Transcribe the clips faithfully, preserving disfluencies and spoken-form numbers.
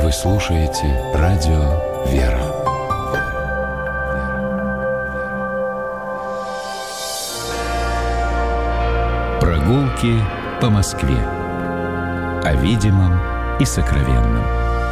Вы слушаете радио «Вера». Прогулки по Москве. О видимом и сокровенном.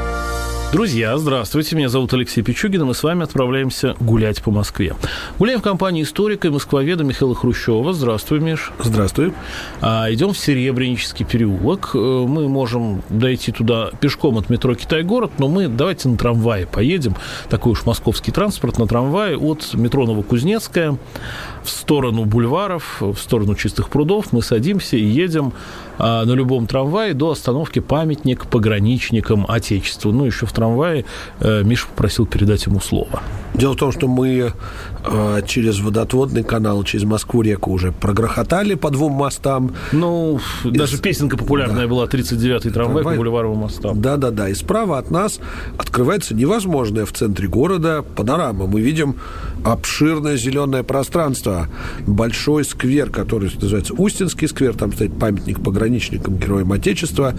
Друзья, здравствуйте, меня зовут Алексей Пичугин, и мы с вами отправляемся гулять по Москве. Гуляем в компании историка и москвоведа Михаила Хрущева. Здравствуй, Миш. Здравствуй. А, идем в Серебрянический переулок. Мы можем дойти туда пешком от метро Китай-город, но мы давайте на трамвае поедем. Такой уж московский транспорт на трамвае от метро Новокузнецкая в сторону бульваров, в сторону Чистых прудов. Мы садимся и едем а, на любом трамвае до остановки «Памятник пограничникам Отечества». Ну, еще в трамвае э, Миша попросил передать ему слово. Дело в том, что мы э, через водоотводный канал, через Москву-реку уже прогрохотали по двум мостам. Ну, Из... даже песенка популярная да. была «тридцать девятый трамвай, трамвай по Бульваровым мостам». Да-да-да. И справа от нас открывается невозможная в центре города панорама. Мы видим обширное зеленое пространство, большой сквер, который называется Устинский сквер. Там стоит памятник пограничникам, героям Отечества.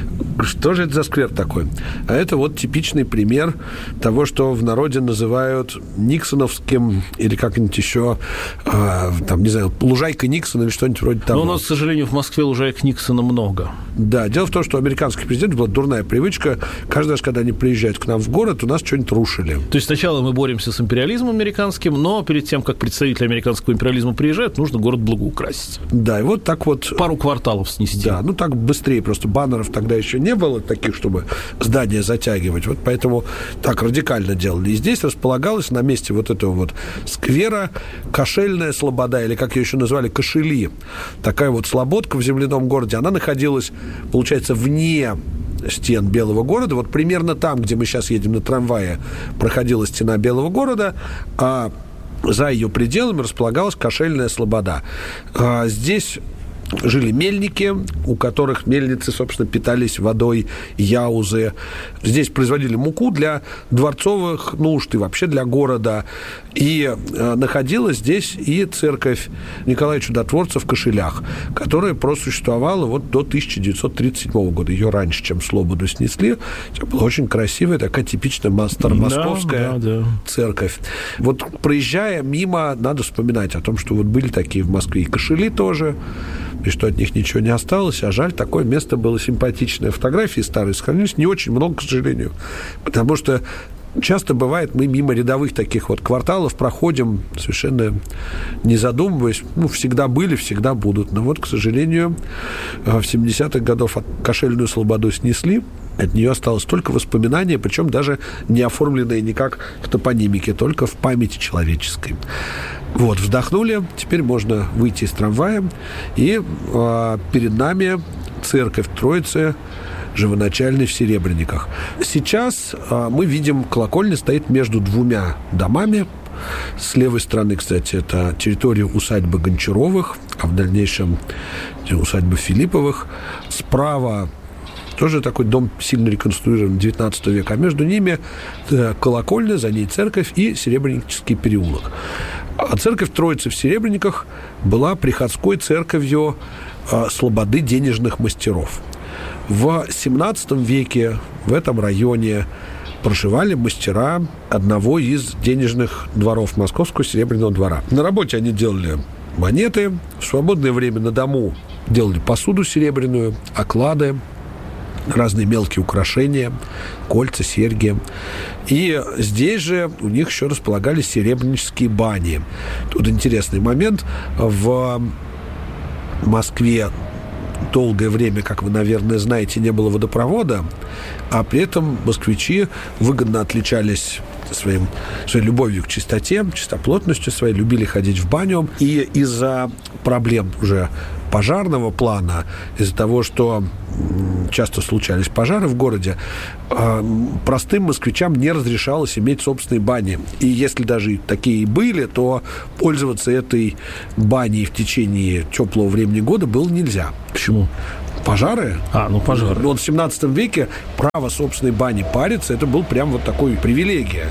Что же это за сквер такой? А это вот типичный пример того, что в народе называют Никсоновским или как-нибудь еще, э, там, не знаю, лужайка Никсона или что-нибудь вроде того. Но у нас, к сожалению, в Москве лужаек Никсона много. Да, дело в том, что у американских президентов была дурная привычка. Каждый раз, когда они приезжают к нам в город, у нас что-нибудь рушили. То есть сначала мы боремся с империализмом американским, но перед тем, как представители американского империализма приезжают, нужно город благоукрасить. Да, и вот так вот... Пару кварталов снести. Да, ну так быстрее. Просто баннеров тогда еще не было таких, чтобы здания затягивать. Вот поэтому так радикально делали. И здесь располагалась на месте вот этого вот сквера Кошельная слобода, или, как ее еще назвали, Кошели. Такая вот слободка в земляном городе. Она находилась, получается, вне стен Белого города. Вот примерно там, где мы сейчас едем на трамвае, проходила стена Белого города, а за ее пределами располагалась Кошельная слобода. А здесь жили мельники, у которых мельницы, собственно, питались водой Яузы. Здесь производили муку для дворцовых нужд и вообще для города. И э, находилась здесь и церковь Николая Чудотворца в Кошелях, которая просуществовала вот до тысяча девятьсот тридцать седьмого года. Ее раньше, чем слободу снесли. Это была очень красивая, такая типичная старомосковская да, да, да. церковь. Вот проезжая мимо, надо вспоминать о том, что вот были такие в Москве и Кошели тоже, и что от них ничего не осталось, а жаль, такое место было симпатичное. Фотографии старые сохранились, не очень много, к сожалению, потому что часто бывает, мы мимо рядовых таких вот кварталов проходим, совершенно не задумываясь, ну, всегда были, всегда будут, но вот, к сожалению, в семидесятых годах Кошельную слободу снесли, от нее осталось только воспоминания, причем даже не оформленные никак в топонимике, только в памяти человеческой. Вот, вздохнули, теперь можно выйти из трамвая, и э, перед нами церковь Троицы Живоначальной в Серебряниках. Сейчас э, мы видим, колокольня стоит между двумя домами. С левой стороны, кстати, это территория усадьбы Гончаровых, а в дальнейшем усадьбы Филипповых. Справа тоже такой дом сильно реконструирован девятнадцатого века. А между ними колокольня, за ней церковь и Серебрянический переулок. А церковь Троицы в Серебряниках была приходской церковью э, слободы денежных мастеров. В семнадцатом веке в этом районе проживали мастера одного из денежных дворов Московского Серебряного двора. На работе они делали монеты, в свободное время на дому делали посуду серебряную, оклады, разные мелкие украшения, кольца, серьги. И здесь же у них еще располагались серебрянические бани. Тут интересный момент. В Москве долгое время, как вы, наверное, знаете, не было водопровода, а при этом москвичи выгодно отличались своим, своей любовью к чистоте, чистоплотностью своей, любили ходить в баню. И из-за проблем уже пожарного плана, из-за того, что часто случались пожары в городе, простым москвичам не разрешалось иметь собственные бани. И если даже такие и были, то пользоваться этой баней в течение теплого времени года было нельзя. Почему? Пожары? А, ну пожары. Ну, вот в семнадцатом веке право собственной бани париться, это был прям вот такой привилегия.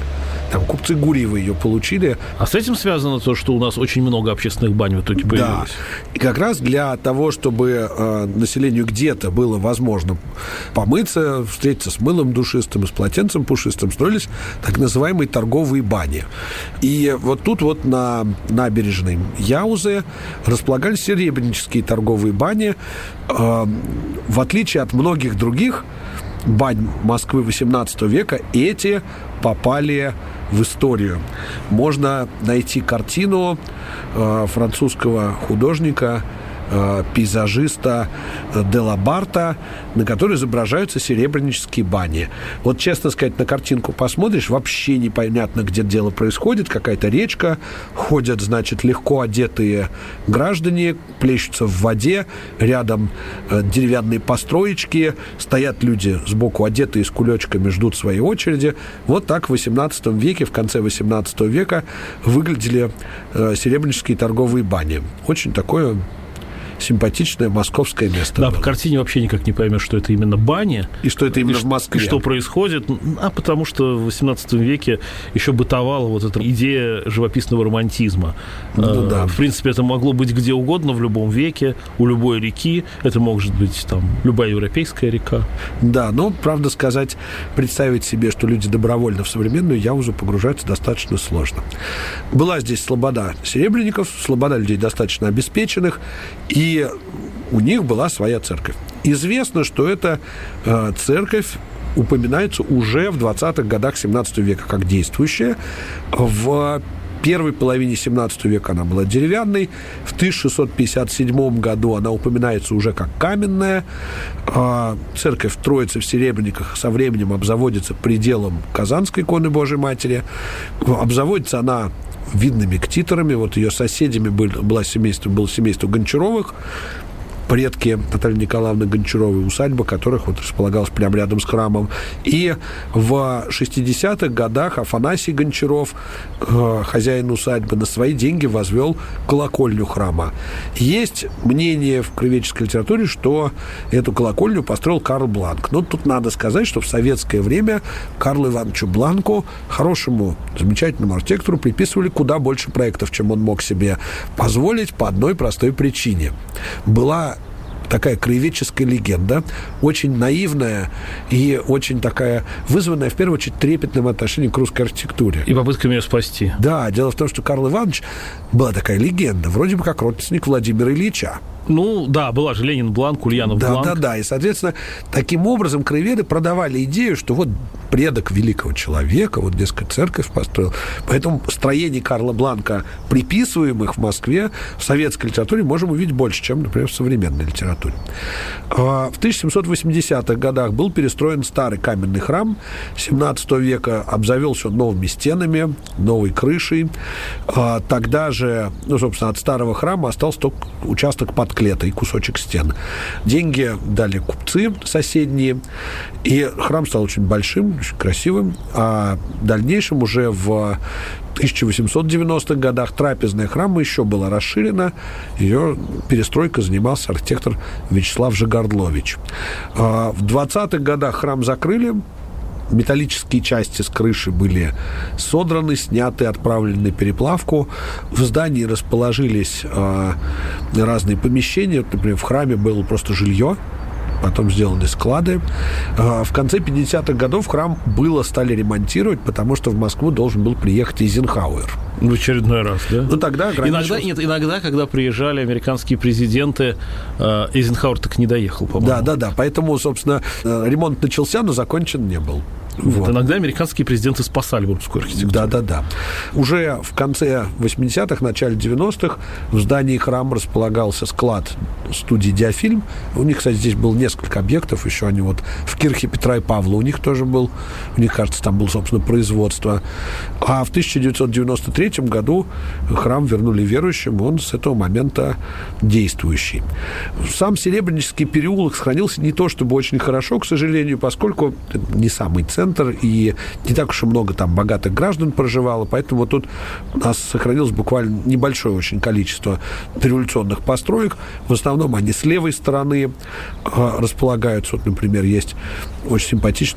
Там купцы Гурьевы ее получили. А с этим связано то, что у нас очень много общественных бань в итоге появилось? Да. И как раз для того, чтобы э, населению где-то было возможно помыться, встретиться с мылом душистым, с полотенцем пушистым, строились так называемые торговые бани. И вот тут вот на набережной Яузы располагались серебрянические торговые бани. Э, в отличие от многих других бань Москвы восемнадцатого века, эти попали в историю. Можно найти картину э, французского художника, э, пейзажиста Деля Барта, на которой изображаются серебрянические бани. Вот, честно сказать, на картинку посмотришь, вообще непонятно, где дело происходит. Какая-то речка, ходят, значит, легко одетые граждане, плещутся в воде, рядом э, деревянные построечки, стоят люди сбоку одетые с кулечками, ждут своей очереди. Вот так в восемнадцатом веке, в конце восемнадцатого века выглядели э, серебрянические торговые бани. Очень такое симпатичное московское место. Да, было. по картине вообще никак не поймешь, что это именно баня. И что это именно и в Москве. И что происходит. А потому что в восемнадцатом веке еще бытовала вот эта идея живописного романтизма. Ну, да. В принципе, это могло быть где угодно, в любом веке, у любой реки. Это может быть там любая европейская река. Да, но, правда сказать, представить себе, что люди добровольно в современную Яузу погружаются, достаточно сложно. Была здесь слобода серебряников, слобода людей достаточно обеспеченных, и И у них была своя церковь. Известно, что эта э, церковь упоминается уже в двадцатых годах семнадцатого века как действующая. В первой половине семнадцатого века она была деревянной. В тысяча шестьсот пятьдесят седьмом году она упоминается уже как каменная. Э, церковь Троицы в Серебряниках со временем обзаводится пределом Казанской иконы Божией Матери. Обзаводится она видными ктиторами. Вот ее соседями было, было, семейство, было семейство Гончаровых, предки Натальи Николаевны Гончаровой, усадьба которых вот располагалась прямо рядом с храмом. И в шестидесятых годах Афанасий Гончаров, э, хозяин усадьбы, на свои деньги возвел колокольню храма. Есть мнение в краеведческой литературе, что эту колокольню построил Карл Бланк. Но тут надо сказать, что в советское время Карлу Ивановичу Бланку, хорошему, замечательному архитектору, приписывали куда больше проектов, чем он мог себе позволить, по одной простой причине. Была такая краеведческая легенда, очень наивная и очень такая вызванная, в первую очередь, трепетным отношением к русской архитектуре. И попытками ее спасти. Да, дело в том, что Карл Иванович, была такая легенда, вроде бы как родственник Владимира Ильича. Ну, да, была же Ленин Бланк, Ульянов да, Бланк. Да, да, да. И, соответственно, таким образом краеведы продавали идею, что вот предок великого человека, вот, дескать, церковь построил. Поэтому строений Карла Бланка, приписываемых в Москве, в советской литературе, можем увидеть больше, чем, например, в современной литературе. В тысяча семьсот восьмидесятых годах был перестроен старый каменный храм семнадцатого века, обзавелся он новыми стенами, новой крышей. Тогда же, ну, собственно, от старого храма остался только участок под клетой, кусочек стен. Деньги дали купцы соседние, и храм стал очень большим, очень красивым. А в дальнейшем уже в тысяча восемьсот девяностых годах трапезная храма еще была расширена. Ее перестройкой занимался архитектор Вячеслав Жигардлович. В двадцатых годах храм закрыли. Металлические части с крыши были содраны, сняты, отправлены на переплавку. В здании расположились э, разные помещения. Например, в храме было просто жилье, потом сделаны склады. Э, в конце пятидесятых годов храм было стали ремонтировать, потому что в Москву должен был приехать Эйзенхауэр. В очередной раз, да? Ну, тогда иногда, нет, иногда, когда приезжали американские президенты, э, Эйзенхауэр так не доехал, по-моему. Да, да, да. Поэтому, собственно, ремонт начался, но закончен не был. Вот. Иногда американские президенты спасали русскую архитектуру. Да, да, да. Уже в конце восьмидесятых, начале девяностых в здании храма располагался склад студии «Диафильм». У них, кстати, здесь было несколько объектов. Еще они вот в кирхе Петра и Павла у них тоже был. У них, кажется, там было, собственно, производство. А в тысяча девятьсот девяносто третьем году храм вернули верующим. Он с этого момента действующий. Сам Серебрянический переулок сохранился не то чтобы очень хорошо, к сожалению, поскольку не самый центр, и не так уж и много там богатых граждан проживало, поэтому вот тут у нас сохранилось буквально небольшое очень количество дореволюционных построек. В основном они с левой стороны э, располагаются. Вот, например, есть очень симпатичный